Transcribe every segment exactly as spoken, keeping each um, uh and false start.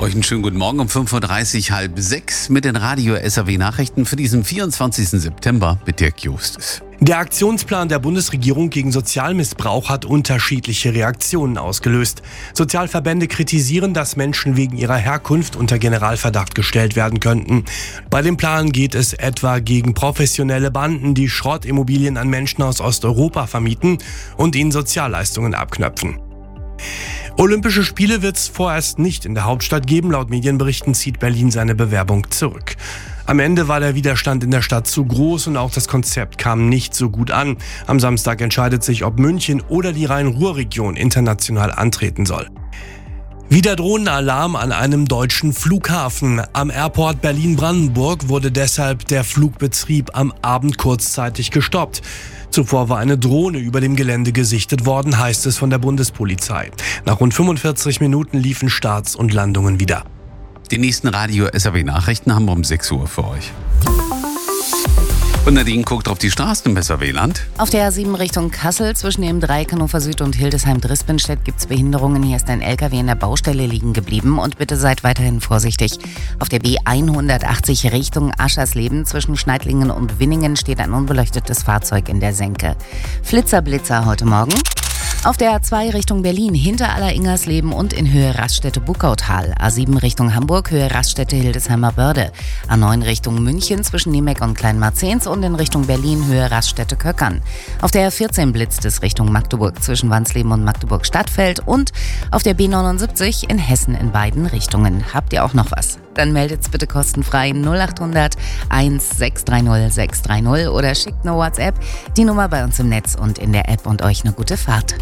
Euch einen schönen guten Morgen um fünf Uhr dreißig, halb sechs mit den Radio-S R W-Nachrichten für diesen vierundzwanzigsten September mit Dirk Justus. Der Aktionsplan der Bundesregierung gegen Sozialmissbrauch hat unterschiedliche Reaktionen ausgelöst. Sozialverbände kritisieren, dass Menschen wegen ihrer Herkunft unter Generalverdacht gestellt werden könnten. Bei dem Plan geht es etwa gegen professionelle Banden, die Schrottimmobilien an Menschen aus Osteuropa vermieten und ihnen Sozialleistungen abknöpfen. Olympische Spiele wird es vorerst nicht in der Hauptstadt geben. Laut Medienberichten zieht Berlin seine Bewerbung zurück. Am Ende war der Widerstand in der Stadt zu groß und auch das Konzept kam nicht so gut an. Am Samstag entscheidet sich, ob München oder die Rhein-Ruhr-Region international antreten soll. Wieder Drohnenalarm an einem deutschen Flughafen. Am Airport Berlin-Brandenburg wurde deshalb der Flugbetrieb am Abend kurzzeitig gestoppt. Zuvor war eine Drohne über dem Gelände gesichtet worden, heißt es von der Bundespolizei. Nach rund fünfundvierzig Minuten liefen Starts und Landungen wieder. Die nächsten Radio-S R W-Nachrichten haben wir um sechs Uhr für euch. Und Nadine guckt auf die Straßen im S R W-Land. Auf der A sieben Richtung Kassel zwischen dem Dreieck Hannover Süd und Hildesheim-Drispinstedt gibt es Behinderungen. Hier ist ein L K W in der Baustelle liegen geblieben und bitte seid weiterhin vorsichtig. Auf der B hundertachtzig Richtung Aschersleben zwischen Schneidlingen und Winningen steht ein unbeleuchtetes Fahrzeug in der Senke. Flitzer-Blitzer heute Morgen. Auf der A zwei Richtung Berlin, hinter Aller-Ingersleben und in Höhe Raststätte-Buckautal. A sieben Richtung Hamburg, Höhe Raststätte-Hildesheimer Börde. A neun Richtung München zwischen Niemeck und Kleinmarzens und in Richtung Berlin, Höhe Raststätte-Köckern. Auf der A vierzehn blitzt es Richtung Magdeburg zwischen Wansleben und Magdeburg-Stadtfeld und auf der B neunundsiebzig in Hessen in beiden Richtungen. Habt ihr auch noch was? Dann meldet's bitte kostenfrei null acht hundert eins sechs drei null sechs drei null oder schickt eine WhatsApp, die Nummer bei uns im Netz und in der App und euch eine gute Fahrt.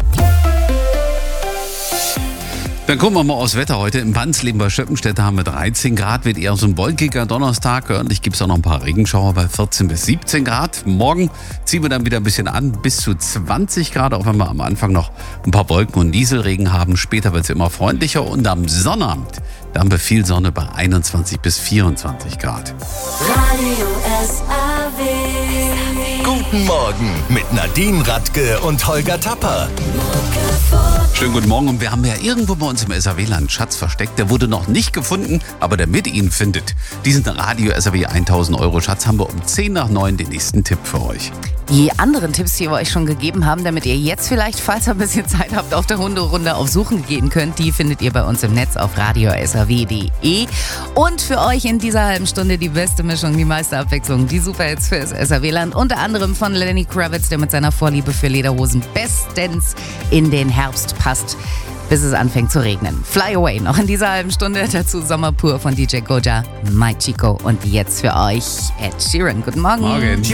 Dann gucken wir mal aufs Wetter heute. Im Wansleben bei Schöppenstädte haben wir dreizehn Grad, wird eher so ein wolkiger Donnerstag. Örtlich gibt es auch noch ein paar Regenschauer bei vierzehn bis siebzehn Grad. Morgen ziehen wir dann wieder ein bisschen an, bis zu zwanzig Grad, auch wenn wir am Anfang noch ein paar Wolken und Nieselregen haben. Später wird es immer freundlicher und am Sonnabend, da haben wir viel Sonne bei einundzwanzig bis vierundzwanzig Grad. Radio S R W. Guten Morgen mit Nadine Radke und Holger Tapper. Schönen guten Morgen und wir haben ja irgendwo bei uns im S R W-Land Schatz versteckt. Der wurde noch nicht gefunden, aber der mit Ihnen findet. Diesen Radio-S R W tausend Euro Schatz haben wir um zehn nach neun den nächsten Tipp für euch. Die anderen Tipps, die wir euch schon gegeben haben, damit ihr jetzt vielleicht, falls ihr ein bisschen Zeit habt, auf der Hunderunde auf Suchen gehen könnt, die findet ihr bei uns im Netz auf radio s r w punkt d e. Und für euch in dieser halben Stunde die beste Mischung, die meiste Abwechslung, die Superhits für das S R W-Land. Unter anderem von Lenny Kravitz, der mit seiner Vorliebe für Lederhosen bestens in den Herbst passt, bis es anfängt zu regnen. Fly Away noch in dieser halben Stunde, dazu Sommer pur von D J Goja, My Chico und jetzt für euch Ed Sheeran. Guten Morgen. Morgen.